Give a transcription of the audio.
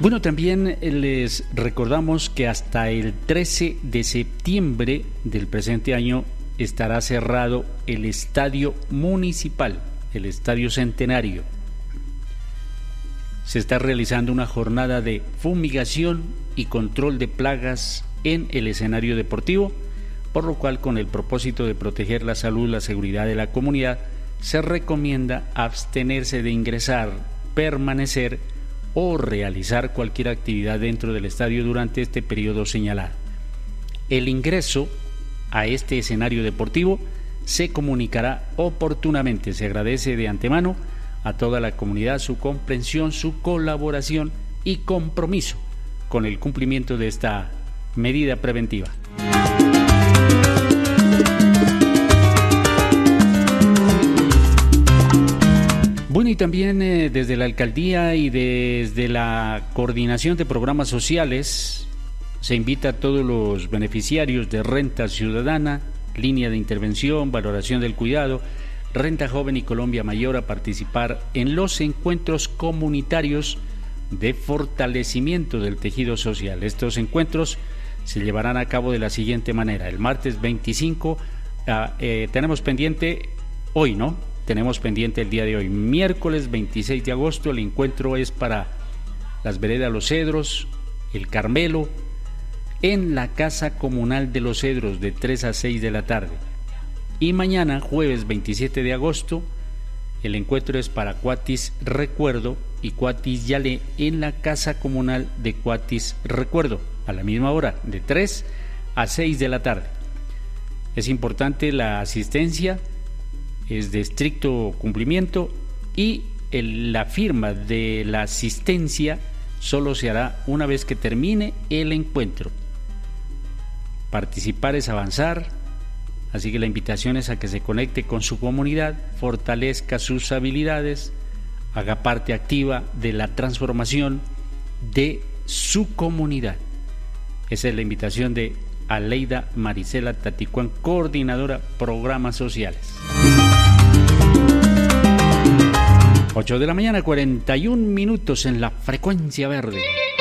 Bueno, también les recordamos que hasta el 13 de septiembre del presente año estará cerrado el estadio municipal, el Estadio Centenario. Se está realizando una jornada de fumigación y control de plagas en el escenario deportivo, por lo cual, con el propósito de proteger la salud y la seguridad de la comunidad, se recomienda abstenerse de ingresar, permanecer o realizar cualquier actividad dentro del estadio durante este periodo señalado. El ingreso a este escenario deportivo se comunicará oportunamente. Se agradece de antemano a toda la comunidad su comprensión, su colaboración y compromiso con el cumplimiento de esta medida preventiva. Bueno, y también desde la alcaldía y desde la coordinación de programas sociales se invita a todos los beneficiarios de Renta Ciudadana, Línea de Intervención, Valoración del Cuidado, Renta Joven y Colombia Mayor a participar en los encuentros comunitarios de fortalecimiento del tejido social. Estos encuentros se llevarán a cabo de la siguiente manera: el martes 25, tenemos pendiente hoy, ¿no? Tenemos pendiente el día de hoy, miércoles 26 de agosto, el encuentro es para las veredas Los Cedros, el Carmelo, en la Casa Comunal de Los Cedros de 3 a 6 de la tarde. Y mañana, jueves 27 de agosto, el encuentro es para Cuatis Recuerdo y Cuatis Yale en la Casa Comunal de Cuatis Recuerdo, a la misma hora, de 3 a 6 de la tarde. Es importante la asistencia, es de estricto cumplimiento, y la firma de la asistencia solo se hará una vez que termine el encuentro. Participar es avanzar, así que la invitación es a que se conecte con su comunidad, fortalezca sus habilidades, haga parte activa de la transformación de su comunidad. Esa es la invitación de Aleida Maricela Taticuán, coordinadora Programas Sociales. 8 de la mañana, 41 minutos en la frecuencia verde.